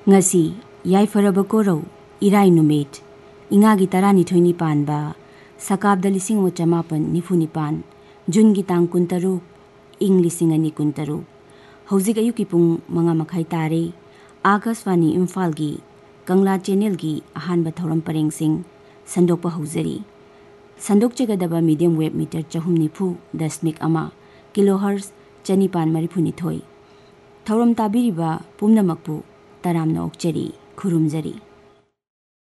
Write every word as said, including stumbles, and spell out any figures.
ngasi yaifaraba korau irai numit ingagi taranithoini panba sakabda lising mo chamapan nifunipan jungi tang kuntaru ing lising ani kuntaru hojik ayuki pung manga makhai tare Akashvani Imphal gi Kangla channel gi ahanba thoram parengsing sandokpa hojari sandok chegadaba medium wave meter chahum nifu dasmik ama kilohertz chanipan marifuni thoi thoram tabiriba pumnamakpu taramna okchari khurumjari